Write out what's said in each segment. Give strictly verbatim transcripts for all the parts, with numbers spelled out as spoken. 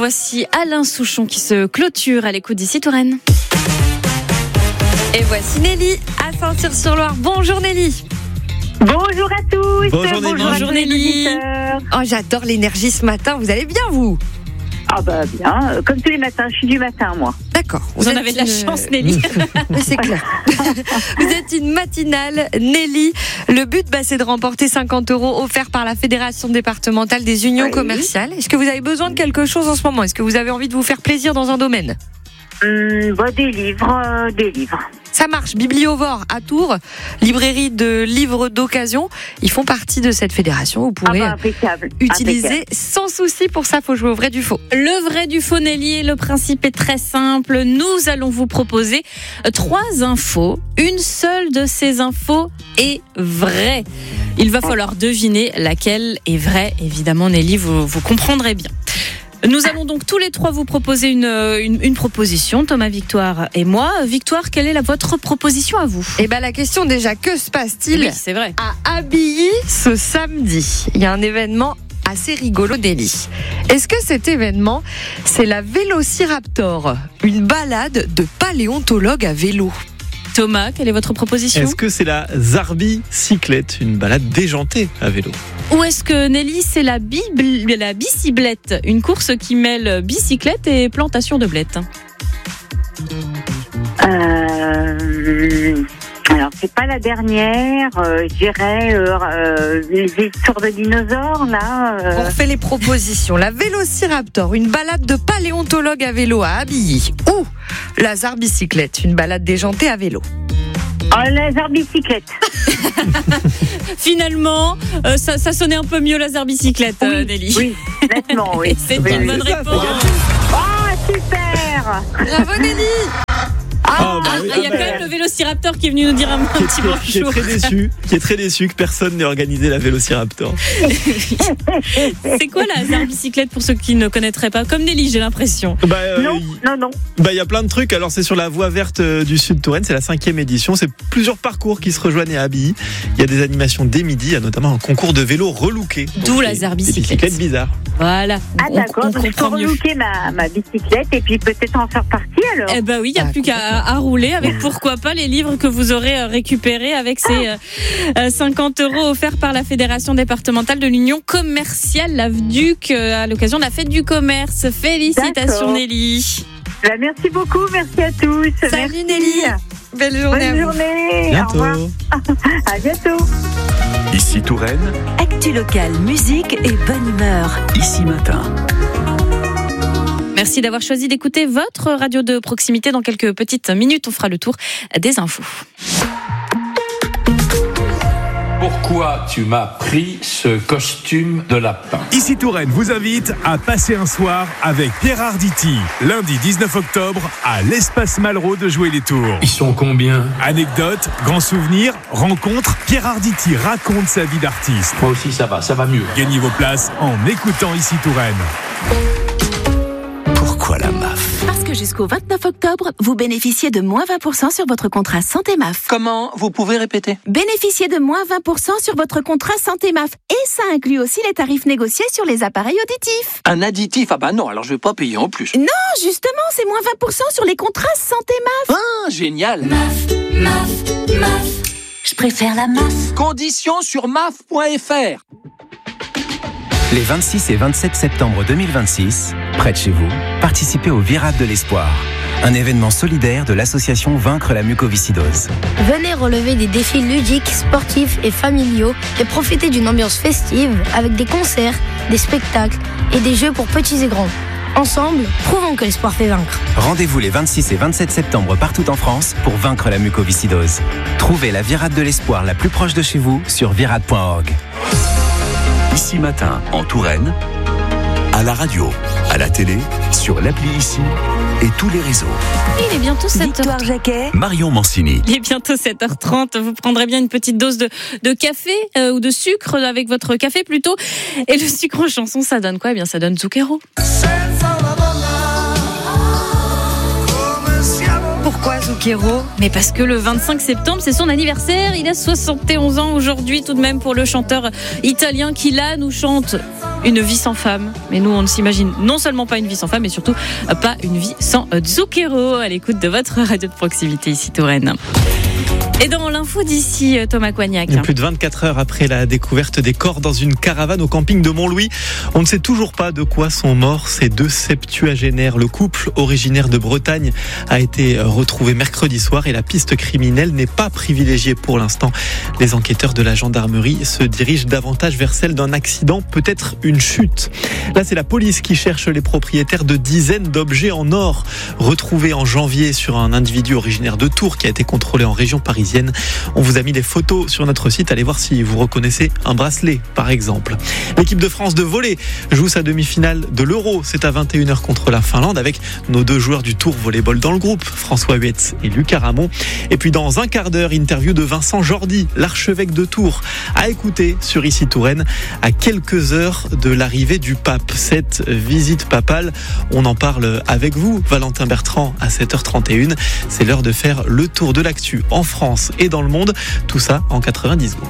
voici Alain Souchon qui se clôture à l'écoute d'ici Touraine. Et voici Nelly à Saint-Cyr-sur-Loire. Bonjour Nelly. Bonjour à tous. Bonjour Nelly. Bonjour Nelly. Oh, j'adore l'énergie ce matin. Vous allez bien, vous? Ah bah bien, comme tous les matins, je suis du matin moi. D'accord. Vous, vous en avez de la une... chance Nelly. Oui, c'est clair. Vous êtes une matinale Nelly. Le but, bah, c'est de remporter cinquante euros offerts par la Fédération départementale des unions oui. commerciales. Est-ce que vous avez besoin de quelque chose en ce moment? Est-ce que vous avez envie de vous faire plaisir dans un domaine? Hum, bah, des livres, euh, des livres. Ça marche. Bibliovore à Tours, librairie de livres d'occasion. Ils font partie de cette fédération. Vous pourrez ah bah, impeccable. utiliser impeccable. sans souci. Pour ça, il faut jouer au vrai du faux. Le vrai du faux Nelly, le principe est très simple. Nous allons vous proposer trois infos. Une seule de ces infos est vraie. Il va falloir deviner laquelle est vraie. Évidemment, Nelly, vous, vous comprendrez bien. Nous allons donc tous les trois vous proposer une, une, une proposition, Thomas, Victoire et moi. Victoire, quelle est la, votre proposition à vous? Eh ben, la question déjà, que se passe-t-il oui, c'est vrai. à Abilly ce samedi? Il y a un événement assez rigolo, Nelly. Est-ce que cet événement, c'est la Vélociraptor, une balade de paléontologue à vélo? Thomas, quelle est votre proposition? Est-ce que c'est la Zarbicyclette, une balade déjantée à vélo? Ou est-ce que Nelly, c'est la, bible, la bicyblette, une course qui mêle bicyclette et plantation de blettes? Euh... Alors, c'est pas la dernière, euh, je dirais euh, euh, les histoires de dinosaures, là. Euh... On refait les propositions. La Vélociraptor, une balade de paléontologue à vélo à Abilly. Ou la Zarbicyclette, une balade déjantée à vélo. Oh, la Zarbicyclette. Finalement, euh, ça, ça sonnait un peu mieux la Zarbicyclette, Oui, euh, Nelly. oui, nettement, oui. C'est oui, une oui. bonne c'est ça, réponse. Oh, super. Bravo, Nelly. Ah, bah oui, Il y a ah, bah, quand même le Vélociraptor qui est venu nous dire un, un qui est, petit qui est- qui est bonjour. très déçu, qui est très déçu que personne n'ait organisé la Vélociraptor. C'est quoi la Zarbicyclette pour ceux qui ne connaîtraient pas? Comme Nelly, j'ai l'impression. Bah, euh, Non, il non, non. bah, il y a plein de trucs. Alors, c'est sur la voie verte euh, du Sud Touraine. C'est la cinquième édition. C'est plusieurs parcours qui se rejoignent à Abilly. Il y a des animations dès midi. Il y a notamment un concours de vélo relooké. D'où Donc, la des- Zarbicyclette. Des bicyclettes bizarres. Voilà. Ah, On- d'accord, on donc je peux comprend mieux. relooker ma, ma bicyclette et puis peut-être en faire partie alors. Eh ben oui, il n'y a Ah, plus qu'à à rouler avec pourquoi pas les livres que vous aurez euh, récupérés avec ces euh, euh, cinquante euros offerts par la Fédération départementale de l'Union commerciale, la V D U C, euh, à l'occasion de la fête du commerce. Félicitations D'accord. Nelly. Bah, merci beaucoup, merci à tous. Salut, merci. Nelly. Belle journée à Bonne vous. journée. Au Bientôt. revoir. À bientôt. Ici Touraine, Actu locale, musique et bonne humeur. ici matin. Merci d'avoir choisi d'écouter votre radio de proximité. Dans quelques petites minutes, on fera le tour des infos. Pourquoi tu m'as pris ce costume de lapin? Ici Touraine vous invite à passer un soir avec Pierre Arditi. Lundi dix-neuf octobre à l'Espace Malraux de Jouer-les-Tours. Ils sont combien? Anecdotes, grands souvenirs, rencontres, Pierre Arditi raconte sa vie d'artiste. Moi aussi ça va, ça va mieux. Gagnez vos places en écoutant Ici Touraine. Pourquoi la M A F? Parce que jusqu'au vingt-neuf octobre, vous bénéficiez de moins vingt pour cent sur votre contrat Santé M A F. Comment? Vous pouvez répéter? Bénéficiez de moins vingt pour cent sur votre contrat Santé M A F. Et ça inclut aussi les tarifs négociés sur les appareils auditifs. Un additif? Ah bah non, alors je vais pas payer en plus. Non, justement, c'est moins vingt pour cent sur les contrats Santé M A F. Ah, génial! Je préfère la M A F. Conditions sur M A F point F R. Les vingt-six et vingt-sept septembre deux mille vingt-six, près de chez vous, participez au Virade de l'Espoir, un événement solidaire de l'association Vaincre la mucoviscidose. Venez relever des défis ludiques, sportifs et familiaux et profitez d'une ambiance festive avec des concerts, des spectacles et des jeux pour petits et grands. Ensemble, prouvons que l'espoir fait vaincre. Rendez-vous les vingt-six et vingt-sept septembre partout en France pour vaincre la mucoviscidose. Trouvez la Virade de l'Espoir la plus proche de chez vous sur virade point org. Ici matin, en Touraine, à la radio, à la télé, sur l'appli Ici et tous les réseaux. Il est bientôt sept heures Victoire trente. Jacquet. Marion Mancini. Il est bientôt sept heures trente. Vous prendrez bien une petite dose de, de café euh, ou de sucre avec votre café plutôt. Et le sucre en chanson, ça donne quoi? Eh bien, ça donne Zucchero. Pourquoi Zucchero? Mais parce que le vingt-cinq septembre, c'est son anniversaire. Il a soixante et onze ans aujourd'hui tout de même pour le chanteur italien qui là nous chante une vie sans femme. Mais nous, on ne s'imagine non seulement pas une vie sans femme, mais surtout pas une vie sans Zucchero. À l'écoute de votre radio de proximité ici Touraine. Et dans l'info d'ici, Thomas Coignac. Plus de vingt-quatre heures après la découverte des corps dans une caravane au camping de Montlouis, on ne sait toujours pas de quoi sont morts ces deux septuagénaires. Le couple originaire de Bretagne a été retrouvé mercredi soir et la piste criminelle n'est pas privilégiée pour l'instant. Les enquêteurs de la gendarmerie se dirigent davantage vers celle d'un accident, peut-être une chute. Là, c'est la police qui cherche les propriétaires de dizaines d'objets en or retrouvés en janvier sur un individu originaire de Tours qui a été contrôlé en région parisienne. On vous a mis des photos sur notre site. Allez voir si vous reconnaissez un bracelet, par exemple. L'équipe de France de volley joue sa demi-finale de l'Euro. C'est à vingt et une heures contre la Finlande avec nos deux joueurs du Tour volleyball dans le groupe, François Huetz et Lucas Ramon. Et puis dans un quart d'heure, interview de Vincent Jordi, l'archevêque de Tours, à écouter sur Ici Touraine à quelques heures de l'arrivée du pape. Cette visite papale, on en parle avec vous, Valentin Bertrand, à sept heures trente et une. C'est l'heure de faire le tour de l'actu en France et dans le monde, tout ça en quatre-vingt-dix secondes.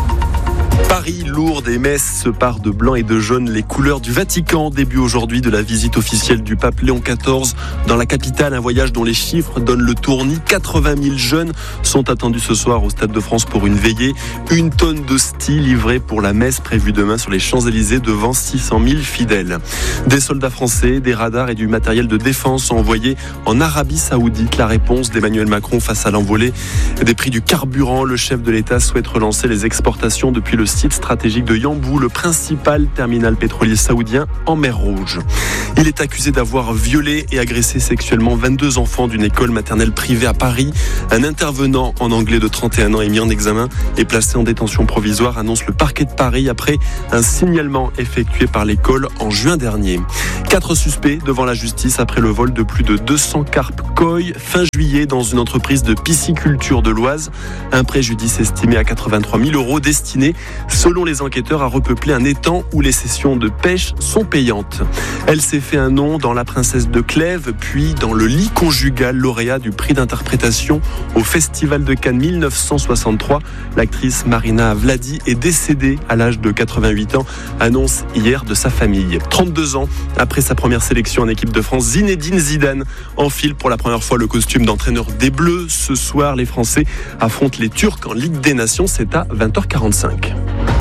Paris, Lourdes et Metz se parent de blanc et de jaune, les couleurs du Vatican. Début aujourd'hui de la visite officielle du pape Léon quatorze dans la capitale, un voyage dont les chiffres donnent le tournis. quatre-vingt mille jeunes sont attendus ce soir au Stade de France pour une veillée. Une tonne d'hosties livrée pour la messe prévue demain sur les Champs-Élysées devant six cent mille fidèles. Des soldats français, des radars et du matériel de défense sont envoyés en Arabie Saoudite. La réponse d'Emmanuel Macron face à l'envolée des prix du carburant. Le chef de l'État souhaite relancer les exportations depuis le site stratégique de Yanbu, le principal terminal pétrolier saoudien en mer Rouge. Il est accusé d'avoir violé et agressé sexuellement vingt-deux enfants d'une école maternelle privée à Paris. Un intervenant en anglais de trente et un ans est mis en examen et placé en détention provisoire, annonce le parquet de Paris après un signalement effectué par l'école en juin dernier. Quatre suspects devant la justice après le vol de plus de deux cents carpes koi fin juillet dans une entreprise de pisciculture de l'Oise. Un préjudice estimé à quatre-vingt-trois mille euros destiné, selon les enquêteurs, à repeupler un étang où les sessions de pêche sont payantes. Elle s'est fait un nom dans La Princesse de Clèves, puis dans Le Lit conjugal, lauréat du prix d'interprétation au Festival de Cannes mille neuf cent soixante-trois. L'actrice Marina Vladi est décédée à l'âge de quatre-vingt-huit ans, annonce hier de sa famille. trente-deux ans après sa première sélection en équipe de France, Zinedine Zidane enfile pour la première fois le costume d'entraîneur des Bleus. Ce soir, les Français affrontent les Turcs en Ligue des Nations, c'est à vingt heures quarante-cinq.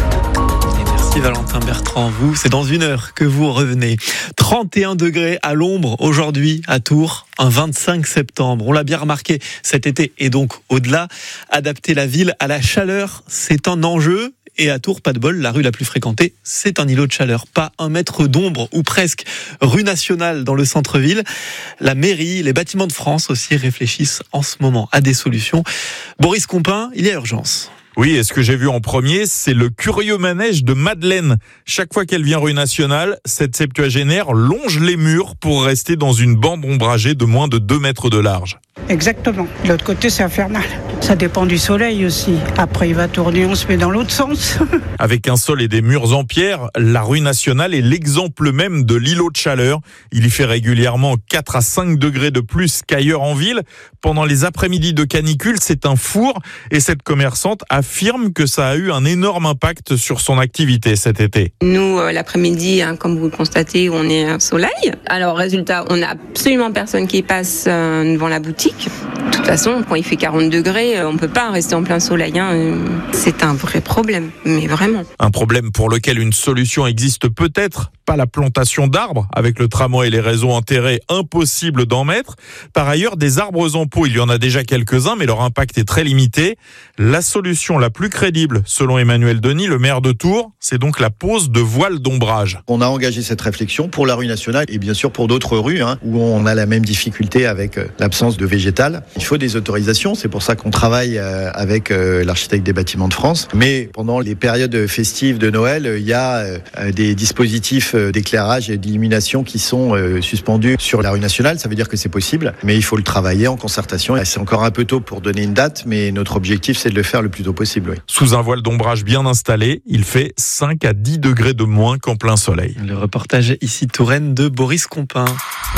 Merci Valentin Bertrand, vous, c'est dans une heure que vous revenez. trente et un degrés à l'ombre aujourd'hui à Tours, un vingt-cinq septembre. On l'a bien remarqué cet été et donc au-delà. Adapter la ville à la chaleur, c'est un enjeu. Et à Tours, pas de bol, la rue la plus fréquentée, c'est un îlot de chaleur. Pas un mètre d'ombre, ou presque. Rue Nationale dans le centre-ville. La mairie, les bâtiments de France aussi réfléchissent en ce moment à des solutions. Boris Compin, il y a urgence. Oui, et ce que j'ai vu en premier, c'est le curieux manège de Madeleine. Chaque fois qu'elle vient rue Nationale, cette septuagénaire longe les murs pour rester dans une bande ombragée de moins de deux mètres de large. Exactement. De l'autre côté, c'est infernal. Ça dépend du soleil aussi. Après, il va tourner, on se met dans l'autre sens. Avec un sol et des murs en pierre, la rue Nationale est l'exemple même de l'îlot de chaleur. Il y fait régulièrement quatre à cinq degrés de plus qu'ailleurs en ville. Pendant les après-midi de canicule, c'est un four. Et cette commerçante affirme que ça a eu un énorme impact sur son activité cet été. Nous, euh, l'après-midi, hein, comme vous le constatez, on est au soleil. Alors, résultat, on n'a absolument personne qui passe euh, devant la boutique. De toute façon, quand il fait quarante degrés, on ne peut pas rester en plein soleil. Hein. C'est un vrai problème, mais vraiment. Un problème pour lequel une solution existe peut-être, pas la plantation d'arbres. Avec le tramway et les réseaux enterrés, impossible d'en mettre. Par ailleurs, des arbres en pot, il y en a déjà quelques-uns, mais leur impact est très limité. La solution la plus crédible, selon Emmanuel Denis, le maire de Tours, c'est donc la pose de voiles d'ombrage. On a engagé cette réflexion pour la rue Nationale et bien sûr pour d'autres rues hein, où on a la même difficulté avec l'absence de végétal. Il faut des autorisations, c'est pour ça qu'on travaille avec l'architecte des bâtiments de France. Mais pendant les périodes festives de Noël, il y a des dispositifs d'éclairage et d'illumination qui sont suspendus sur la rue Nationale. Ça veut dire que c'est possible, mais il faut le travailler en concertation. C'est encore un peu tôt pour donner une date, mais notre objectif, c'est de le faire le plus tôt possible. Oui. Sous un voile d'ombrage bien installé, il fait cinq à dix degrés de moins qu'en plein soleil. Le reportage ici Touraine de Boris Compin.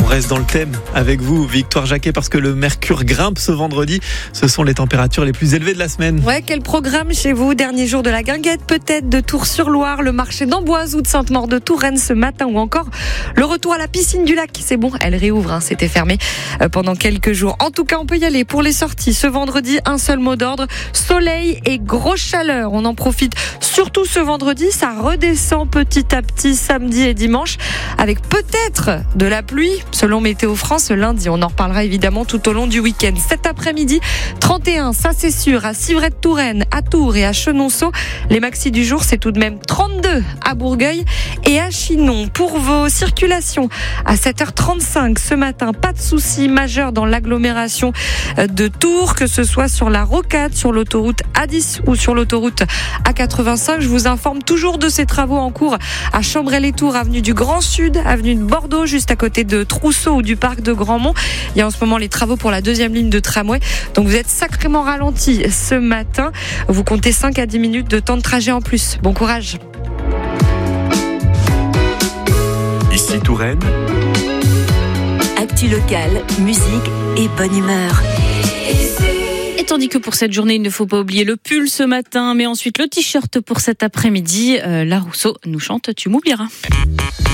On reste dans le thème avec vous, Victoire Jacquet, parce que le mercure grimpe ce vendredi. Ce sont les températures les plus élevées de la semaine. Ouais, quel programme chez vous? Dernier jour de la guinguette, peut-être de Tours-sur-Loire, le marché d'Amboise ou de Sainte-Maure de Touraine ce matin, ou encore le retour à la piscine du lac. C'est bon, elle réouvre, hein, c'était fermé pendant quelques jours. En tout cas, on peut y aller pour les sorties. Ce vendredi, un seul mot d'ordre, soleil et grosse chaleur. On en profite surtout ce vendredi, ça redescend petit à petit samedi et dimanche, avec peut-être de la pluie, selon Météo France lundi. On en reparlera évidemment tout au long du week-end. Cet après-midi, trente et un, ça c'est sûr, à Civray-de-Touraine, à Tours et à Chenonceau. Les maxis du jour, c'est tout de même trente-deux à Bourgueil et à Chinon. Pour vos circulations, à sept heures trente-cinq ce matin, pas de soucis majeurs dans l'agglomération de Tours, que ce soit sur la rocade, sur l'autoroute A dix ou sur l'autoroute A quatre-vingt-cinq. Je vous informe toujours de ces travaux en cours à Chambray-les-Tours, avenue du Grand Sud, avenue de Bordeaux, juste à côté de Trousseau ou du parc de Grandmont. Il y a en ce moment les travaux pour la deuxième ligne de tramway. Donc vous êtes sacrément ralenti ce matin. Vous comptez cinq à dix minutes de temps de trajet en plus. Bon courage. Ici Touraine. Actu locale, musique et bonne humeur. Et tandis que pour cette journée, il ne faut pas oublier le pull ce matin, mais ensuite le t-shirt pour cet après-midi. Euh, La Rousseau nous chante « Tu m'oublieras ».